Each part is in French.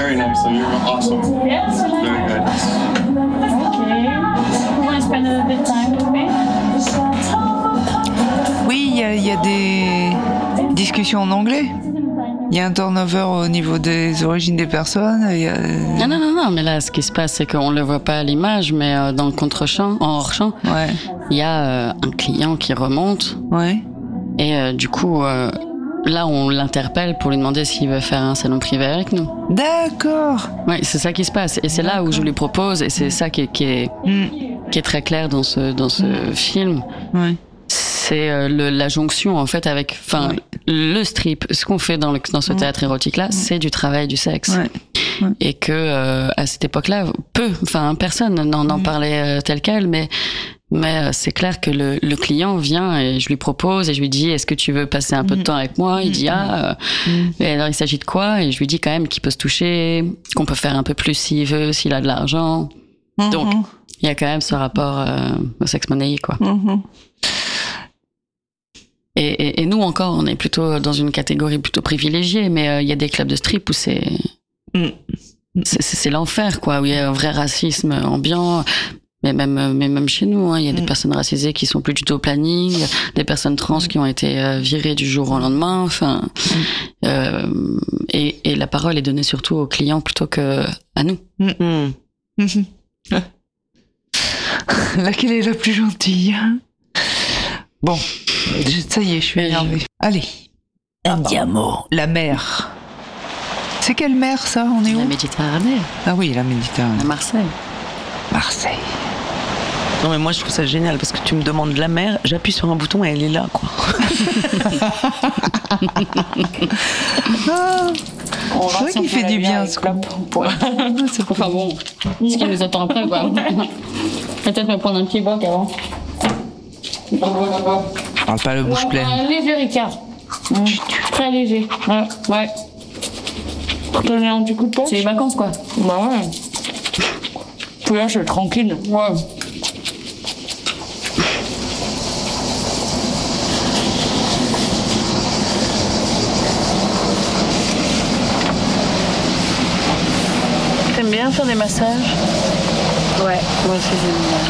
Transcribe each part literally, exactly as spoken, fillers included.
very nice. So you're awesome. Yeah, so like, Very good. okay. You want to spend a bit of time with me? Oui, il y, y a des discussions en anglais. Il y a un turnover au niveau des origines des personnes. Y a... Non, non, non, non, mais là, ce qui se passe, c'est qu'on le voit pas à l'image, mais euh, dans le contre-champ, en hors-champ, il Ouais. y a euh, un client qui remonte. Ouais. Et euh, du coup, euh, là, on l'interpelle pour lui demander s'il veut faire un salon privé avec nous. D'accord. Oui, c'est ça qui se passe. Et c'est là où je lui propose, et c'est ça qui est, qui est, Mm. qui est très clair dans ce, dans ce Mm. film. Ouais. C'est euh, le, la jonction, en fait, avec, enfin, Ouais. le strip, ce qu'on fait dans, le, dans ce théâtre érotique-là, c'est du travail du sexe. Ouais. Ouais. Et que, euh, à cette époque-là, peu, enfin, personne n'en n'en Mm. parlait parlait euh, tel quel, mais, mais euh, c'est clair que le, le client vient et je lui propose et je lui dis, est-ce que tu veux passer un peu de Mm. temps avec moi? Il dit, ah, euh, Mm. et alors il s'agit de quoi? Et je lui dis quand même qu'il peut se toucher, qu'on peut faire un peu plus s'il veut, s'il a de l'argent. Donc, Mhm. il y a quand même ce rapport euh, au sexe monnayé, quoi. Mhm. Et, et, et nous encore, on est plutôt dans une catégorie plutôt privilégiée, mais euh, il y a des clubs de strip où c'est Mm. c'est, c'est, c'est l'enfer, quoi, où il y a un vrai racisme ambiant. Mais même, mais même chez nous, hein, il y a des Mm. personnes racisées qui sont plus du tout au planning, des personnes trans qui ont été euh, virées du jour au lendemain. Enfin, euh, et, et la parole est donnée surtout aux clients plutôt que à nous. Mm. Mhm. Laquelle est la plus gentille, hein? Bon, je- ça y est, je suis Mais énervée. Allez. Andiamo. La mer. C'est quelle mer, ça? On est La où? Méditerranée, Ah oui, la Méditerranée. à Marseille. Marseille. Non mais moi je trouve ça génial parce que tu me demandes la mer, j'appuie sur un bouton et elle est là quoi. Ah, On c'est vrai qu'il fait du bien, ce coup. Enfin bon, ce qui nous attend après, quoi. Peut-être me prendre un petit boc avant. Parle pas la bouche pleine. Un léger Ricard. Mmh. Très léger. Ouais, ouais. Donner un petit coup de poche. C'est les vacances, quoi. Bah ouais. Puis là, je suis tranquille. Ouais. T'aimes bien faire des massages? Ouais. Moi aussi j'aime bien.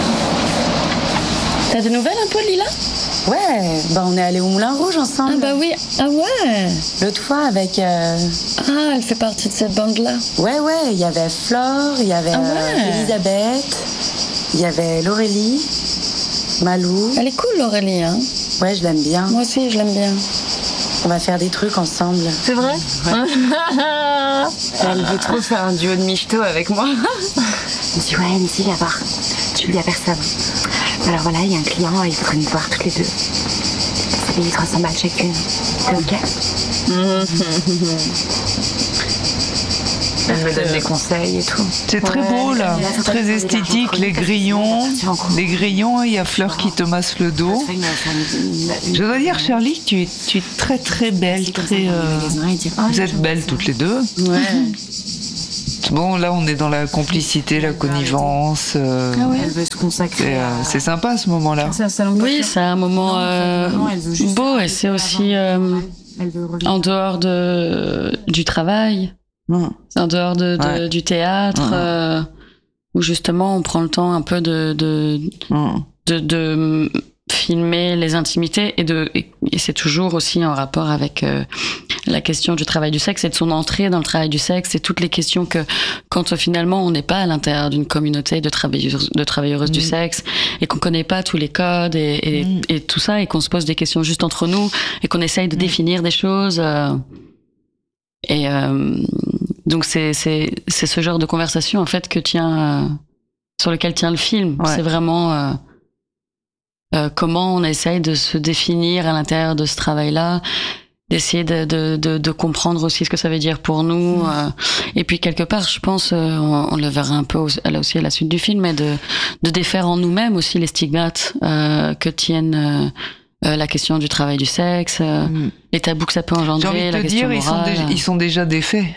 T'as des nouvelles un peu, Lila? Ouais, bah on est allé au Moulin Rouge ensemble. Ah bah oui, ah ouais. L'autre fois avec... euh, Ah, elle fait partie de cette bande-là. Ouais, ouais, il y avait Flore, il y avait Ah ouais. euh, Elisabeth, il y avait Laurélie, Malou. Elle est cool, Laurélie, hein. Ouais, je l'aime bien. Moi aussi, je l'aime bien. On va faire des trucs ensemble. C'est vrai? Elle veut trop faire un duo de michto avec moi. Elle me dit, ouais, Andy, viens voir. Tu le dis à personne. Alors voilà, il y a un client, il faudrait nous voir toutes les deux. Ça paye trois cents balles chacune. C'est ok? Elle me donne des conseils et tout. C'est très beau, là. Très esthétique, les grillons. Les grillons, il y a Fleur qui te masse le dos. Je dois dire, Charlie, tu es, tu es très très belle. Très, euh, Vous êtes belles toutes les deux. Ouais. Bon, là, on est dans la complicité, la connivence. euh, Elle veut se consacrer. c'est, euh, c'est sympa, ce moment-là. Oui, c'est un moment euh, beau et c'est aussi euh, en dehors de, du travail, Mmh. en dehors de, de- Ouais. du théâtre, Mmh. euh, où justement on prend le temps un peu de, de, Mmh. de, de filmer les intimités et, de, et, et c'est toujours aussi en rapport avec euh, la question du travail du sexe et de son entrée dans le travail du sexe et toutes les questions que quand euh, finalement on n'est pas à l'intérieur d'une communauté de travailleuses, de travailleuses du sexe et qu'on connaît pas tous les codes et, et, Mm. et tout ça et qu'on se pose des questions juste entre nous et qu'on essaye de définir des choses euh, et euh, donc c'est, c'est, c'est ce genre de conversation en fait que tient euh, sur lequel tient le film. Ouais. C'est vraiment euh, euh, comment on essaye de se définir à l'intérieur de ce travail-là, d'essayer de, de, de, de comprendre aussi ce que ça veut dire pour nous. Mmh. Euh, et puis quelque part, je pense, euh, on, on le verra un peu aussi, là aussi à la suite du film, mais de, de défaire en nous-mêmes aussi les stigmates euh, que tiennent euh, euh, la question du travail du sexe, euh, Mmh. les tabous que ça peut J'ai envie engendrer, de la te question dire, ils sont, morale. déjà, ils sont déjà défaits.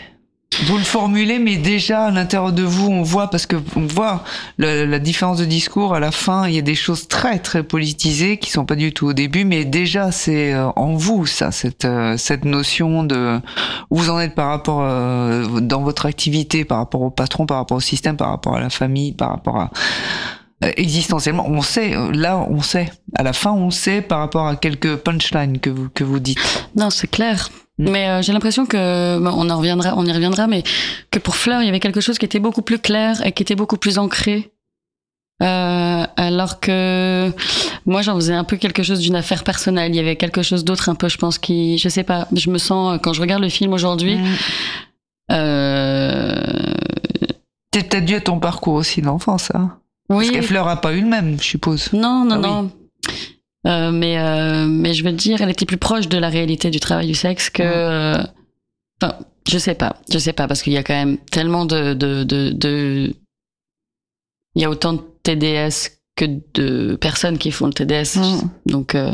Vous le formulez, mais déjà à l'intérieur de vous, on voit, parce que on voit le, la différence de discours à la fin. Il y a des choses très très politisées qui sont pas du tout au début, mais déjà c'est euh, en vous ça, cette euh, cette notion de où vous en êtes par rapport euh, dans votre activité, par rapport au patron, par rapport au système, par rapport à la famille, par rapport à euh, existentiellement. On sait, là on sait. À la fin, on sait par rapport à quelques punchlines que vous que vous dites. Non, c'est clair. Mais euh, j'ai l'impression que bon, on en reviendra, on y reviendra, mais que pour Fleur, il y avait quelque chose qui était beaucoup plus clair et qui était beaucoup plus ancré, euh, alors que moi, j'en faisais un peu quelque chose d'une affaire personnelle. Il y avait quelque chose d'autre, un peu, je pense, qui, je sais pas, je me sens quand je regarde le film aujourd'hui. Mmh. Euh... C'est peut-être dû à ton parcours aussi d'enfance, hein. Oui. Parce que Fleur a pas eu le même, je suppose. Non, non, ah, non. Oui. Euh, mais euh, mais je veux dire, elle était plus proche de la réalité du travail du sexe que. Euh, enfin, je sais pas, je sais pas parce qu'il y a quand même tellement de de de, de... il y a autant de T D S que de personnes qui font le T D S, mmh. donc. Euh...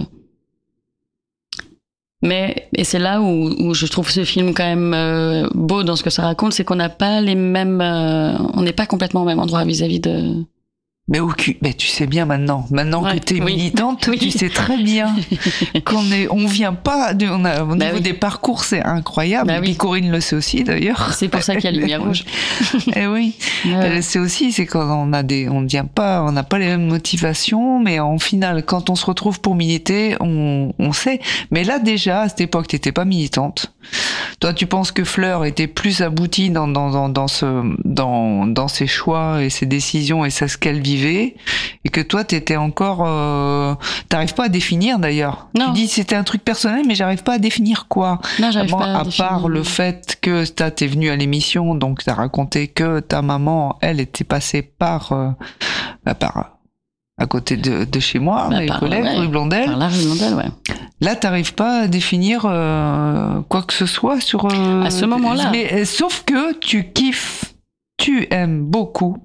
Mais et c'est là où où je trouve ce film quand même euh, beau dans ce que ça raconte, c'est qu'on n'a pas les mêmes, euh, on n'est pas complètement au même endroit vis-à-vis de. Mais, au cul, mais tu sais bien maintenant, maintenant ouais, que t'es oui. militante, oui. tu sais très bien qu'on est, on vient pas de, on a, au bah niveau oui. des parcours, c'est incroyable. Bah oui. Et Corinne le sait aussi d'ailleurs. C'est pour ça qu'il y a Lumière Rouge. Et oui, ouais. Elle le sait aussi, c'est quand on a des, on ne vient pas, on n'a pas les mêmes motivations, mais en final, quand on se retrouve pour militer, on, on sait. Mais là déjà, à cette époque, t'étais pas militante. Toi, tu penses que Fleur était plus aboutie dans, dans, dans, dans ce, dans, dans ses choix et ses décisions et c'est ce qu'elle vivait, et que toi, t'étais encore, euh, t'arrives pas à définir d'ailleurs. Non. Tu dis c'était un truc personnel, mais j'arrive pas à définir quoi. Non, j'arrive bon, pas à, à définir. part le fait que t'as, t'es venue à l'émission, donc t'as raconté que ta maman, elle était passée par, euh, par, à côté de, de chez moi, bah, mes collègues, ouais, rue Blondel. Par la rue Blondel, ouais. Là, t'arrives pas à définir euh, quoi que ce soit sur... Euh, à ce moment-là. Mais, euh, sauf que tu kiffes, tu aimes beaucoup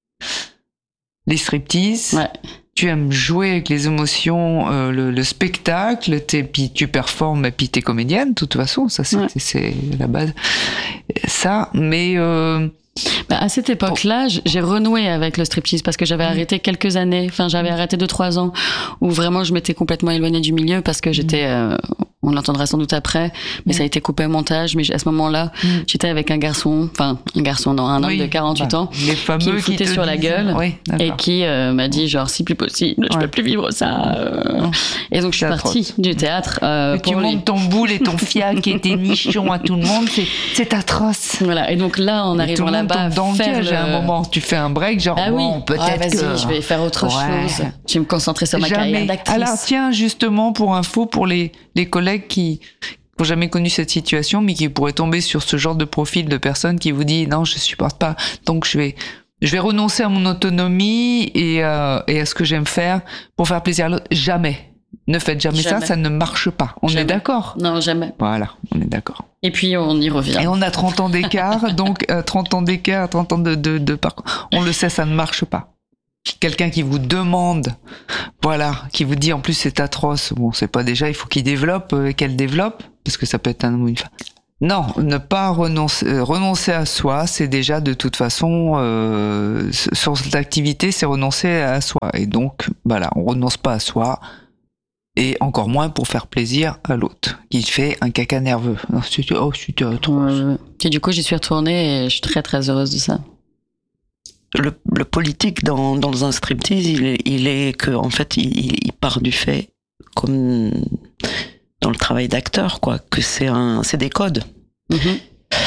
les striptease, ouais. Tu aimes jouer avec les émotions, euh, le, le spectacle, t'es, puis tu performes, et puis t'es comédienne, de toute façon, ça c'est, ouais. c'est, c'est la base. Ça, mais... Euh, Bah à cette époque-là, j'ai renoué avec le striptease parce que j'avais mmh. arrêté quelques années, enfin j'avais arrêté deux trois ans où vraiment je m'étais complètement éloignée du milieu parce que j'étais, euh, on l'entendra sans doute après, mais mmh. ça a été coupé au montage. Mais à ce moment-là, mmh. j'étais avec un garçon, enfin un garçon, non, un homme oui, de quarante-huit bah, ans, les fameux qui me foutait qui sur la gueule oui, et qui euh, m'a dit genre si plus possible, ouais. je peux plus vivre ça. Euh... Et donc je suis partie du théâtre. Euh, pour tu montes ton boule et ton fiac et tes nichons à tout le monde, c'est, c'est atroce. Voilà. Et donc là, en arrivant là. Bah, dans le piège, à un moment, tu fais un break, genre, ah oui. bon, peut-être ouais, vas-y, que... je vais faire autre ouais. chose. Je vais me concentrer sur ma jamais. carrière d'actrice. Alors, tiens, justement, pour info, pour les, les collègues qui n'ont jamais connu cette situation, mais qui pourraient tomber sur ce genre de profil de personne qui vous dit, non, je supporte pas, donc je vais, je vais renoncer à mon autonomie et, euh, et à ce que j'aime faire pour faire plaisir à l'autre. Jamais. Ne faites jamais, jamais ça, ça ne marche pas. On jamais. est d'accord ? Non, jamais. Voilà, on est d'accord. Et puis on y revient. Et on a trente ans d'écart, donc euh, trente ans d'écart, trente ans de, de, de parcours. On le sait, ça ne marche pas. Quelqu'un qui vous demande, voilà, qui vous dit en plus c'est atroce, bon, c'est pas déjà, il faut qu'il développe, euh, qu'elle développe, parce que ça peut être un homme ou une femme. Non, ne pas renoncer, euh, renoncer à soi, c'est déjà de toute façon, euh, sur cette activité, c'est renoncer à soi. Et donc, voilà, on renonce pas à soi. Et encore moins pour faire plaisir à l'autre, qui fait un caca nerveux. Oh, c'était, oh, c'était atroce. Ouais, et du coup, j'y suis retournée et je suis très très heureuse de ça. Le, le politique dans, dans un striptease, il est, il est que, en fait, il, il part du fait, comme dans le travail d'acteur, quoi, que c'est un, c'est des codes. Mm-hmm.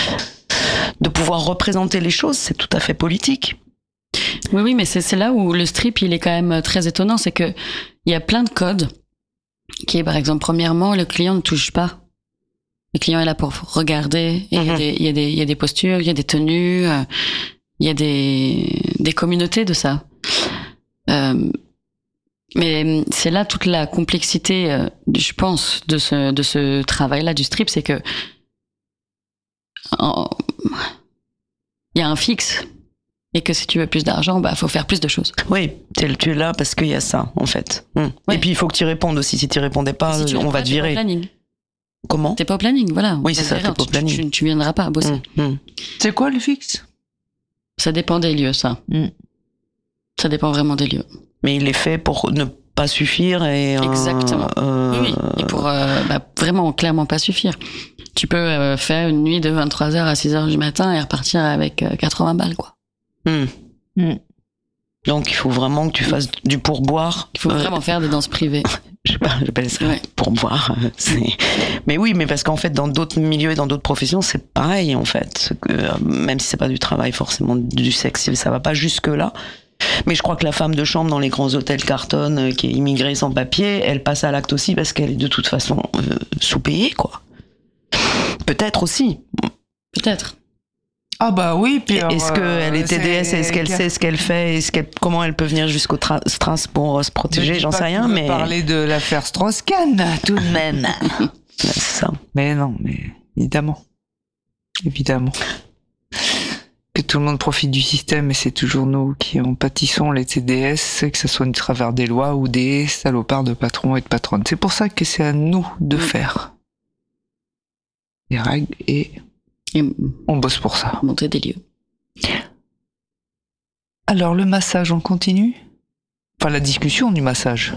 De pouvoir représenter les choses, c'est tout à fait politique. Oui, oui, mais c'est, c'est là où le strip, il est quand même très étonnant, c'est que il y a plein de codes. Qui est, par exemple, premièrement, le client ne touche pas. Le client est là pour regarder. Il y a des, il y a des, il y a des postures, il y a des tenues, euh, il y a des, des communautés de ça. Euh, mais c'est là toute la complexité, euh, je pense, de ce, de ce travail-là du strip, c'est que en, il y a un fixe. Et que si tu veux plus d'argent, bah faut faire plus de choses. Oui, tu es là parce qu'il y a ça, en fait. Mmh. Ouais. Et puis il faut que tu répondes aussi. Si tu répondais pas, si tu on va te virer. Comment? T'es pas au planning, voilà. Oui, c'est ça, t'es pas au tu, planning. Tu, tu viendras pas bosser. Mmh, mmh. C'est quoi le fixe? Ça dépend des lieux, ça. Mm. Ça dépend vraiment des lieux. Mais il est fait pour ne pas suffire et... euh, Exactement. euh, Oui, oui. Et pour euh, bah, vraiment clairement pas suffire. Tu peux euh, faire une nuit de vingt-trois heures à six heures du matin et repartir avec euh, quatre-vingts balles, quoi. mmh. Mm. Donc il faut vraiment que tu fasses du pourboire. Il faut Euh, vraiment faire des danses privées. Je sais pas, j'appelle ça Ouais. pourboire. euh, c'est- Mais oui, mais parce qu'en fait, dans d'autres milieux et dans d'autres professions, c'est pareil, en fait. Ce que, euh, même si c'est pas du travail, forcément, du sexe, ça va pas jusque-là. Mais je crois que la femme de chambre dans les grands hôtels Carton, euh, qui est immigrée sans papier, elle passe à l'acte aussi parce qu'elle est de toute façon euh, sous-payée, quoi. Peut-être aussi. Peut-être. Ah bah oui, puis alors, Est-ce qu'elle est euh, T D S? c'est- Est-ce qu'elle sait ce qu'elle fait? Est-ce qu'elle, comment elle peut venir jusqu'au tra- Stras pour euh, se Ne protéger? dis J'en pas sais que rien, tu veux mais parler de l'affaire Strauss-Kahn, tout de même. Ouais, c'est ça. Mais non, mais évidemment. Évidemment. Que tout le monde profite du système et c'est toujours nous qui en pâtissons, les T D S, que ce soit au travers des lois ou des salopards de patrons et de patronnes. C'est pour ça que c'est à nous de faire des règles et Et on bosse pour ça. monter des lieux. Alors, le massage, on continue? Enfin, la discussion du massage.